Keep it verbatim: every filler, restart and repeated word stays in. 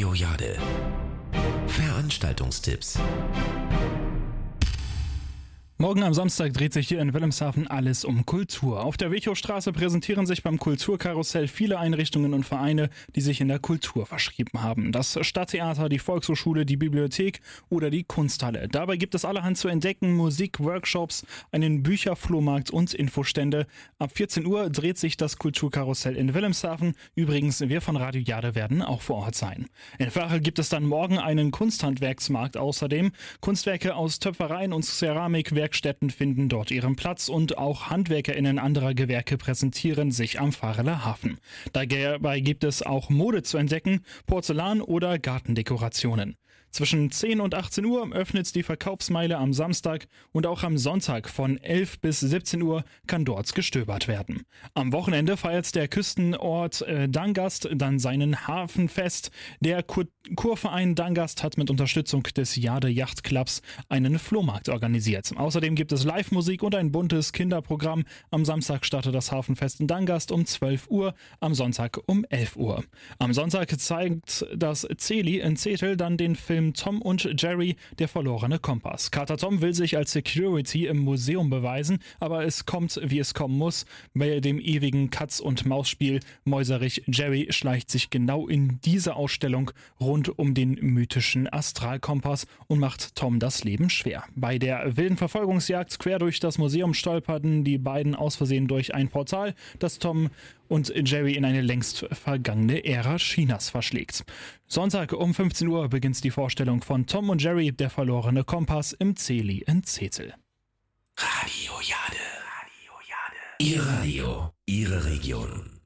Radio Jade. Veranstaltungstipps. Morgen am Samstag dreht sich hier in Wilhelmshaven alles um Kultur. Auf der Wechowstraße präsentieren sich beim Kulturkarussell viele Einrichtungen und Vereine, die sich in der Kultur verschrieben haben. Das Stadttheater, die Volkshochschule, die Bibliothek oder die Kunsthalle. Dabei gibt es allerhand zu entdecken, Musik, Workshops, einen Bücherflohmarkt und Infostände. Ab vierzehn Uhr dreht sich das Kulturkarussell in Wilhelmshaven. Übrigens, wir von Radio Jade werden auch vor Ort sein. In Vachel gibt es dann morgen einen Kunsthandwerksmarkt außerdem. Kunstwerke aus Töpfereien und Keramik, Werkstätten finden dort ihren Platz und auch HandwerkerInnen anderer Gewerke präsentieren sich am Vacheler Hafen. Dabei gibt es auch Mode zu entdecken, Porzellan oder Gartendekorationen. Zwischen zehn und achtzehn Uhr öffnet die Verkaufsmeile am Samstag und auch am Sonntag von elf bis siebzehn Uhr kann dort gestöbert werden. Am Wochenende feiert der Küstenort äh, Dangast dann seinen Hafenfest. Der Kur- Kurverein Dangast hat mit Unterstützung des Jade Yacht Clubs einen Flohmarkt organisiert. Außerdem gibt es Live-Musik und ein buntes Kinderprogramm. Am Samstag startet das Hafenfest in Dangast um zwölf Uhr, am Sonntag um elf Uhr. Am Sonntag zeigt das Celi in Zetel dann den Film Tom und Jerry, der verlorene Kompass. Kater Tom will sich als Security im Museum beweisen, aber es kommt, wie es kommen muss. Bei dem ewigen Katz-und-Maus-Spiel Mäuserich Jerry schleicht sich genau in diese Ausstellung rund um den mythischen Astralkompass und macht Tom das Leben schwer. Bei der wilden Verfolgungsjagd quer durch das Museum stolperten die beiden aus Versehen durch ein Portal, das Tom und Jerry in eine längst vergangene Ära Chinas verschlägt. Sonntag um fünfzehn Uhr beginnt die Vorstellung von Tom und Jerry, der verlorene Kompass im Celi in Zetel. Radio Jade. Radio Jade. Ihr Radio, Ihre Region.